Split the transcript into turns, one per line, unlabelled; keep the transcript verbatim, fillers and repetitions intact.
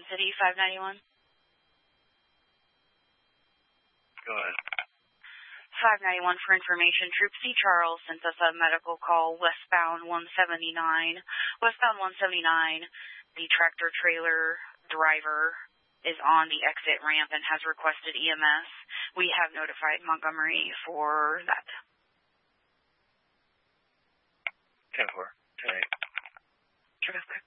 City, five ninety-one.
Go ahead.
five ninety-one for information. Troop C. Charles sent us a medical call westbound one seventy-nine. Westbound one seventy-nine, the tractor trailer driver is on the exit ramp and has requested E M S. We have notified Montgomery for that.
ten four. ten eight.
Terrific.